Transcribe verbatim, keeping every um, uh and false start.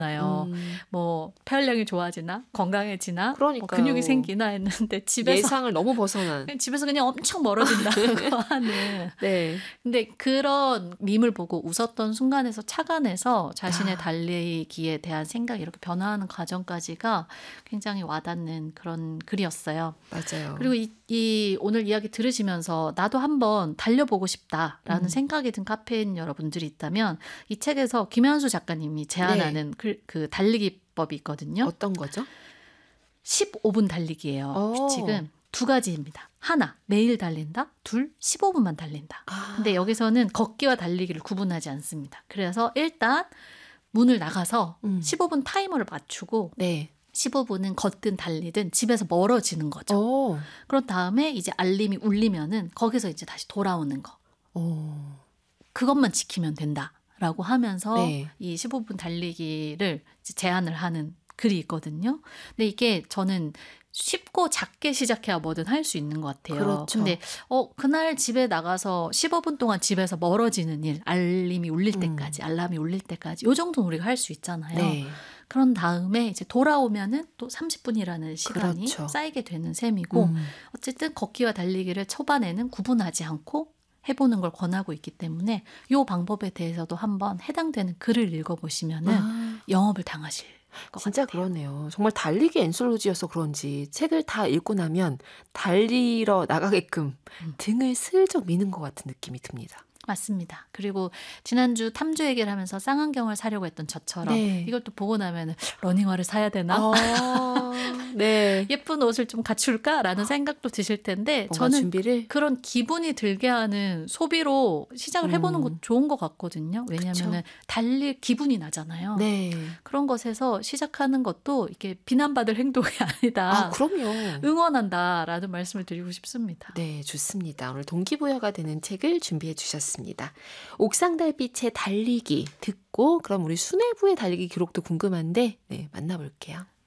음. 뭐 폐활량이 좋아지나 건강해지나 뭐 그러니까요. 근육이 생기나 했는데 집에서 예상을 너무 벗어난. 그냥 집에서 그냥 엄청 멀어진다고 하는. 네. 근데 그런 밈을 보고 웃었던 순간에서 착안해서 자신의 아. 달리기에 대한 생각이 이렇게 변화하는 과정까지가 굉장히 와닿는 그런 글이었어요. 맞아요. 그리고 이, 이 오늘 이야기 들으시면서 나도 한번 달려보고 싶다라는 음. 생각이 든 카페인 여러분들이 있다면 이 책에서 김현수 작가님이 제안하는 그, 그 달리기법이 있거든요. 어떤 거죠? 십오 분 달리기예요. 오. 규칙은 두 가지입니다. 하나, 매일 달린다. 둘, 십오 분만 달린다. 아. 근데 여기서는 걷기와 달리기를 구분하지 않습니다. 그래서 일단 문을 나가서 음. 십오 분 타이머를 맞추고 네. 십오 분은 걷든 달리든 집에서 멀어지는 거죠. 오. 그런 다음에 이제 알림이 울리면은 거기서 이제 다시 돌아오는 거. 오. 그것만 지키면 된다라고 하면서 네. 이 십오 분 달리기를 이제 제안을 하는 글이 있거든요. 근데 이게 저는 쉽고 작게 시작해야 뭐든 할 수 있는 것 같아요. 그렇죠. 근데 어 그날 집에 나가서 십오 분 동안 집에서 멀어지는 일, 알림이 울릴 때까지, 알람이 울릴 때까지 요 정도는 우리가 할 수 있잖아요. 네. 그런 다음에 이제 돌아오면은 또 삼십 분이라는 시간이 그렇죠. 쌓이게 되는 셈이고 음. 어쨌든 걷기와 달리기를 초반에는 구분하지 않고 해보는 걸 권하고 있기 때문에 이 방법에 대해서도 한번 해당되는 글을 읽어보시면은 아. 영업을 당하실 것 진짜 같아요. 그러네요. 정말 달리기 엔솔로지여서 그런지 책을 다 읽고 나면 달리러 나가게끔 음. 등을 슬쩍 미는 것 같은 느낌이 듭니다. 맞습니다. 그리고 지난주 탐주 얘기를 하면서 쌍안경을 사려고 했던 저처럼 네. 이걸 또 보고 나면 러닝화를 사야 되나? 아, 네. 예쁜 옷을 좀 갖출까라는 생각도 드실 텐데 뭔가 저는 준비를 그런 기분이 들게 하는 소비로 시작을 해보는 음. 것도 좋은 것 같거든요. 왜냐하면 달릴 기분이 나잖아요. 네. 그런 것에서 시작하는 것도 이게 비난받을 행동이 아니다. 아, 그럼요. 응원한다라는 말씀을 드리고 싶습니다. 네, 좋습니다. 오늘 동기부여가 되는 책을 준비해 주셨습니다. 옥상 달빛의 달리기 듣고 그럼 우리 수뇌부의 달리기 기록도 궁금한데 네, 만나볼게요.